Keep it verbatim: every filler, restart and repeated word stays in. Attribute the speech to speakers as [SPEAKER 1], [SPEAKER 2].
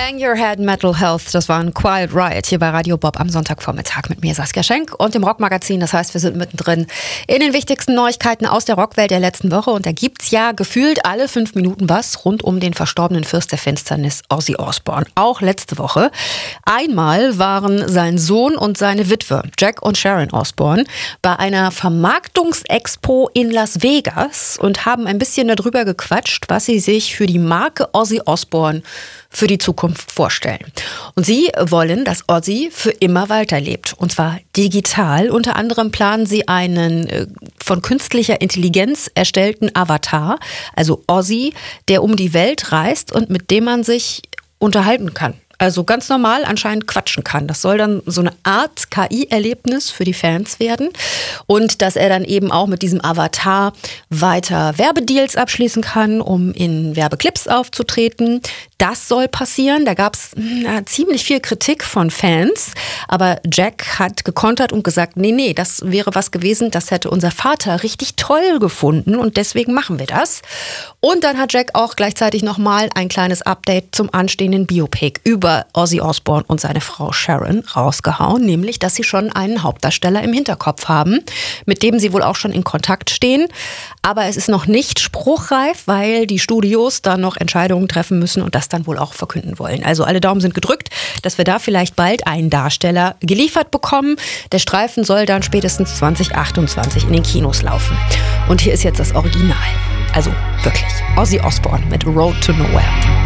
[SPEAKER 1] Bang Your Head, Mental Health, das war ein Quiet Riot hier bei Radio Bob am Sonntagvormittag mit mir, Saskia Schenk, und dem Rockmagazin. Das heißt, wir sind mittendrin in den wichtigsten Neuigkeiten aus der Rockwelt der letzten Woche. Und da gibt's ja gefühlt alle fünf Minuten was rund um den verstorbenen Fürst der Finsternis, Ozzy Osbourne. Auch letzte Woche. Einmal waren sein Sohn und seine Witwe, Jack und Sharon Osbourne, bei einer Vermarktungsexpo in Las Vegas und haben ein bisschen darüber gequatscht, was sie sich für die Marke Ozzy Osbourne für die Zukunft vorstellen. Und sie wollen, dass Ozzy für immer weiterlebt. Und zwar digital. Unter anderem planen sie einen äh, von künstlicher Intelligenz erstellten Avatar, also Ozzy, der um die Welt reist und mit dem man sich unterhalten kann. Also ganz normal anscheinend quatschen kann. Das soll dann so eine Art K I-Erlebnis für die Fans werden. Und dass er dann eben auch mit diesem Avatar weiter Werbedeals abschließen kann, um in Werbeclips aufzutreten. Das soll passieren. Da gab es ziemlich viel Kritik von Fans. Aber Jack hat gekontert und gesagt, nee, nee, das wäre was gewesen, das hätte unser Vater richtig toll gefunden. Und deswegen machen wir das. Und dann hat Jack auch gleichzeitig nochmal ein kleines Update zum anstehenden Biopic über Ozzy Osbourne und seine Frau Sharon rausgehauen, nämlich, dass sie schon einen Hauptdarsteller im Hinterkopf haben, mit dem sie wohl auch schon in Kontakt stehen. Aber es ist noch nicht spruchreif, weil die Studios da noch Entscheidungen treffen müssen und das dann wohl auch verkünden wollen. Also alle Daumen sind gedrückt, dass wir da vielleicht bald einen Darsteller geliefert bekommen. Der Streifen soll dann spätestens zwanzig achtundzwanzig in den Kinos laufen. Und hier ist jetzt das Original. Also wirklich, Ozzy Osbourne mit Road to Nowhere.